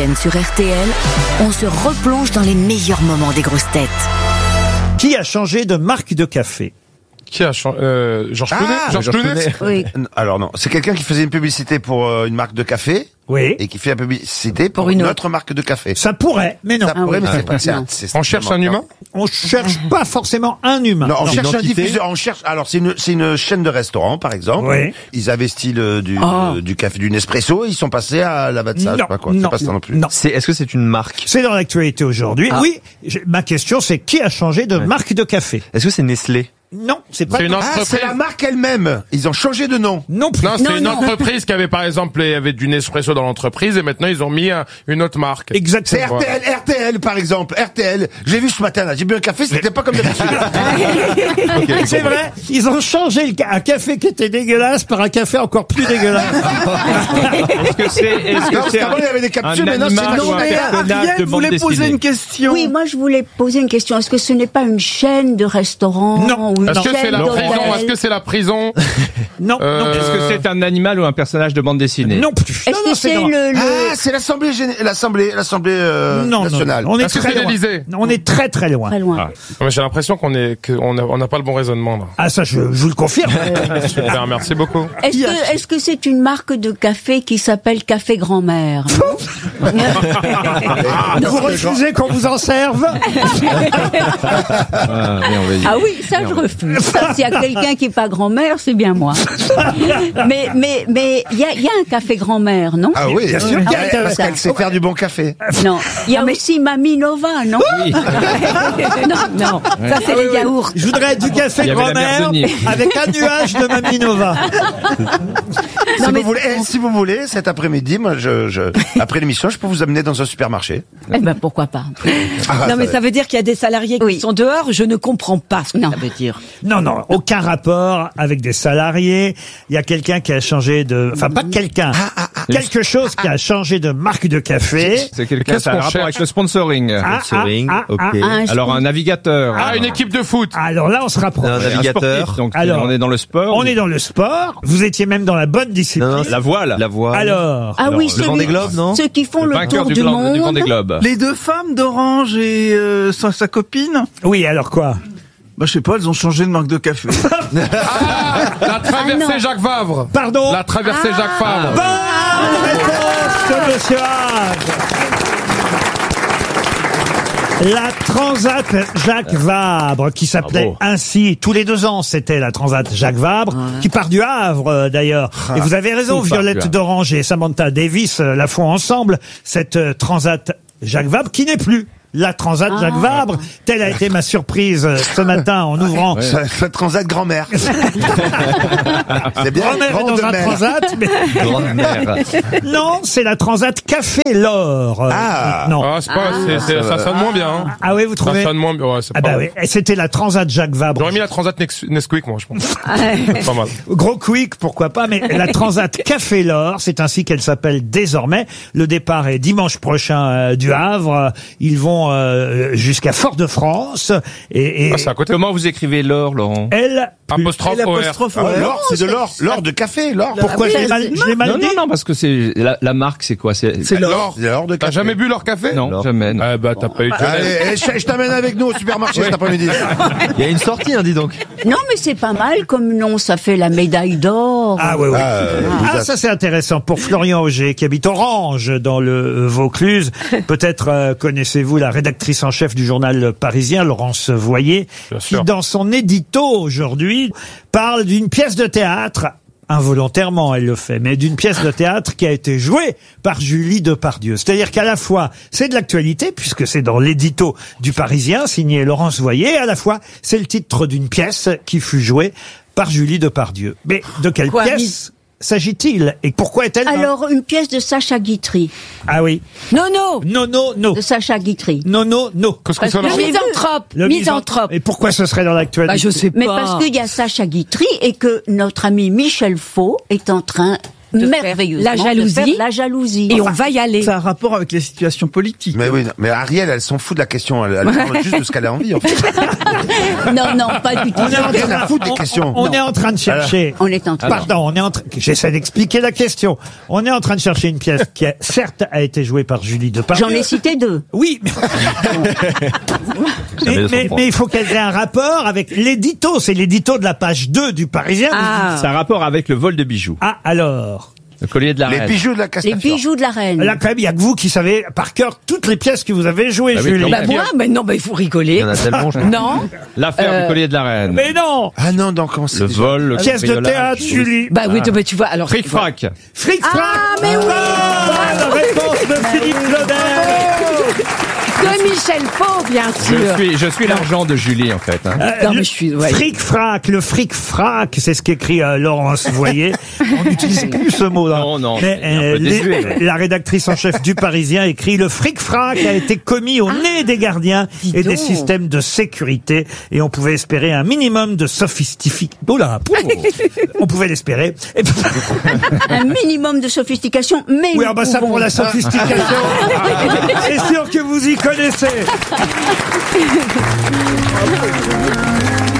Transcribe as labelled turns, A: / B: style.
A: week-end sur RTL, on se replonge dans les meilleurs moments des grosses têtes.
B: Qui a changé de marque de café?
C: Qui a changé Georges Clooney. Georges Clooney.
D: Oui.
E: Alors non, c'est quelqu'un qui faisait une publicité pour une marque de café.
B: Oui.
E: Et qui fait la publicité pour une autre marque de café.
B: Ça pourrait, mais non.
E: Ça pourrait, mais c'est pas ça.
C: On cherche un humain.
B: On cherche pas forcément un humain.
E: Non, on cherche un diffuseur. On cherche. Alors c'est une chaîne de restaurants, par exemple.
B: Oui.
E: Ils avaient du café, du Nespresso. Et ils sont passés à la Vatsa. Je sais pas quoi. C'est pas ça non plus.
B: Non.
F: Est-ce que c'est une marque?
B: C'est dans l'actualité aujourd'hui. Oui. Ma question, c'est qui a changé de marque de café?
F: Est-ce que c'est Nestlé?
B: Non, c'est pas.
C: C'est une entreprise.
E: c'est la marque elle-même. Ils ont changé de nom.
B: Non plus.
C: Non, c'est une entreprise qui avait, par exemple, il y avait du Nespresso dans l'entreprise et maintenant ils ont mis une autre marque.
E: C'est
B: Exactement.
E: RTL par exemple. RTL. J'ai vu ce matin là. J'ai bu un café, c'était pas comme d'habitude.
B: C'est vrai, ils ont changé un café qui était dégueulasse par un café encore plus dégueulasse.
F: Est-ce que c'est
E: Non, parce qu'avant il y avait des capsules, maintenant c'est
F: animal ou un personnage de bande dessinée?
D: Question. Oui, moi je voulais poser une question. Est-ce que ce n'est pas une chaîne de restaurants?
B: Non.
D: Ou une
C: Est-ce que c'est
D: chaîne
C: la
D: d'hôtels?
C: prison? Est-ce que c'est la prison?
B: Non, non,
F: Est-ce que c'est un animal ou un personnage de bande dessinée?
B: non plus.
D: Est-ce que c'est
B: dans-
D: le...
E: Ah, c'est l'Assemblée
B: Non,
E: nationale.
B: non, on est
C: Est-ce que
B: très
C: c'est
B: loin.
C: l'Élysée?
B: On est très très loin.
D: Très loin.
C: Non, mais j'ai l'impression qu'on n'a pas le bon raisonnement là.
B: Ah ça, je vous le confirme.
C: Super, merci beaucoup.
D: Est-ce que c'est une marque de café qui s'appelle Café Grand-Mère?
B: Vous refusez qu'on vous en serve?
D: Ah oui, ça je refuse. Ça, s'il y a quelqu'un qui est pas grand-mère, c'est bien moi. Mais il y a un café grand-mère, non?
E: Ah oui, bien sûr.
D: Ah oui,
E: Parce
D: ça.
E: qu'elle sait faire du bon café.
D: Non. Il y a aussi Mamie Nova, non?
F: Oui.
D: Non. Ça c'est les yaourts.
B: Je voudrais du café
F: Il y avait la
B: grand-mère
F: Merdenier.
B: avec un nuage de Mamie Nova.
E: Si vous voulez, cet après-midi, moi, après l'émission, je peux vous amener dans un supermarché.
D: Eh ben pourquoi pas.
G: Non, mais ça veut dire qu'il y a des salariés qui sont dehors. Je ne comprends pas ce que
D: Non.
G: ça veut dire.
B: Non, aucun rapport avec des salariés. Il y a quelqu'un qui a changé de... Enfin, pas quelqu'un. Quelque chose qui a changé de marque de café.
F: C'est quelqu'un
C: Qu'est-ce
F: qui a un
C: qu'on
F: rapport
C: cherche
F: avec le sponsoring. Alors un navigateur.
C: Ah, une équipe de foot.
B: Alors là, on se rapproche.
F: Un navigateur. Donc
B: Alors,
F: on est dans le sport.
B: On est dans le sport. Vous étiez même dans la bonne discipline.
F: Non, la voile. La voile.
B: Alors,
D: Ah oui,
F: le Vendée Globe, non?
D: ceux qui font le
F: vainqueur
D: tour
F: du
D: du
F: Vendée
D: monde.
F: Globe.
H: Les deux femmes d'Orange et sa copine,
B: oui, alors quoi?
H: je sais pas, elles ont changé de marque de café.
C: La traversée Jacques Vabre.
B: Pardon?
C: La traversée Jacques Vabre.
B: Bonne réponse de Monsieur Havre. La Transat Jacques Vabre, qui s'appelait ainsi, tous les 2 ans, c'était la Transat Jacques Vabre, qui part du Havre d'ailleurs. Et vous avez raison,
F: Tout part du
B: Violette
F: Havre.
B: d'Orange et Samantha Davis la font ensemble, cette Transat Jacques Vabre, qui n'est plus la Transat Jacques Vabre. Telle a été ma surprise ce matin en ouvrant.
E: Ça transat grand-mère. C'est bien.
B: Grand-mère est dans un Transat, mais
F: Grande mère.
B: non, c'est la Transat Café L'Or.
E: Ah.
B: Non.
C: Ah, c'est pas, ça sonne moins bien. Hein.
B: Ah oui, vous
C: Ça
B: trouvez?
C: sonne moins bien. Ouais, c'est
B: Ah
C: pas
B: bah
C: mal.
B: oui, et c'était la Transat Jacques Vabre.
C: J'aurais mis la Transat Nesquik, moi, je pense. Pas mal.
B: Gros quick, pourquoi pas, mais la Transat Café L'Or, c'est ainsi qu'elle s'appelle désormais. Le départ est dimanche prochain du Havre. Ils vont jusqu'à Fort-de-France. Et
C: Ah, c'est à côté.
F: Comment vous écrivez l'or, Laurent?
B: elle...
C: Apostrophe OR.
E: L'or, c'est de l'or. L'or de café, l'or.
B: Pourquoi je l'ai mal
F: Non,
B: dit?
F: non, parce que c'est la marque, c'est quoi? C'est
E: l'or. C'est l'or de
C: T'as
E: café.
C: jamais bu leur café?
F: non, jamais. non.
C: Ah, bah, t'as pas eu de jeunesse.
E: Allez, je t'amène avec nous au supermarché cet après-midi.
F: Il y a une sortie, dis donc.
D: Non, mais c'est pas mal comme nom. Ça fait la médaille d'or.
B: Ah oui, oui. Ah, ça c'est intéressant pour Florian Auger qui habite Orange dans le Vaucluse. Peut-être connaissez-vous la rédactrice en chef du journal parisien, Laurence Voyer,
C: Bien
B: qui
C: sûr.
B: dans son édito aujourd'hui parle d'une pièce de théâtre. Involontairement, elle le fait, mais d'une pièce de théâtre qui a été jouée par Julie Depardieu. C'est-à-dire qu'à la fois, c'est de l'actualité, puisque c'est dans l'édito du Parisien, signé Laurence Voyer, et à la fois, c'est le titre d'une pièce qui fut jouée par Julie Depardieu. Mais de quelle pièce s'agit-il et pourquoi est-elle
D: Alors, une pièce de Sacha Guitry.
B: Ah oui.
G: Nono.
D: De Sacha Guitry.
B: Non.
C: Qu'est-ce que
D: Parce
C: ça
D: que
C: leur
D: j'ai vu-
G: Misanthrope.
B: Le
G: Misanthrope.
B: Et pourquoi ce serait dans l'actualité?
G: Bah, je sais pas.
D: Mais parce qu'il y a Sacha Guitry et que notre ami Michel Faux est en train merveilleusement
G: la jalousie.
D: de faire la jalousie.
G: Et on va y aller.
H: Ça a un rapport avec les situations politiques.
E: Mais oui, non, mais Ariel, elle s'en fout de la question. Elle parle juste de ce qu'elle a envie, en fait.
D: Non, pas du tout.
E: Rien à foutre des questions.
B: On est en train de chercher.
D: On est en train.
B: Pardon, j'essaie d'expliquer la question. On est en train de chercher une pièce qui, certes, a été jouée par Julie Depardieu.
D: J'en ai cité 2.
B: Oui, mais il faut qu'elle ait un rapport avec l'édito. C'est l'édito de la page 2 du Parisien.
F: C'est un rapport avec le vol de bijoux.
B: Ah, alors.
F: Le collier de la reine.
E: Les bijoux de la
D: Les
E: Castafiore.
D: bijoux de la reine.
B: Là, quand même, il y a que vous qui savez par cœur toutes les pièces que vous avez jouées,
F: Bah oui,
B: Julie.
F: comme
G: Bah moi, mais non, bah il faut rigoler.
F: Il y en a tellement.
G: Non.
F: L'affaire du collier de la reine.
B: Mais non!
E: Ah non, donc comment c'est
F: Le
E: déjà
F: vol, le
B: Pièce de
F: cambriolage.
B: théâtre, Julie.
G: Bah oui, tu vois, alors.
F: Fric-frac.
B: Fric-frac.
G: mais oui.
B: La réponse de Philippe Claudel.
G: De Michel Faux, bien sûr.
F: Je suis l'argent de Julie, en fait. Hein.
G: Non, mais je suis, ouais.
B: Fric-frac, le fric-frac, c'est ce qu'écrit Laurence Voyer. On n'utilise plus ce mot là.
F: Non,
B: Mais,
F: c'est un peu désuet, mais.
B: la rédactrice en chef du Parisien écrit: le fric-frac a été commis au nez des gardiens et des systèmes de sécurité, et on pouvait espérer un minimum de sophistication. Oh là, on pouvait l'espérer. Et-
D: Un minimum de sophistication, mais
B: Oui,
D: nous
B: ah bah ça
D: pouvons-
B: pour la sophistication. C'est sûr que vous y connaissez.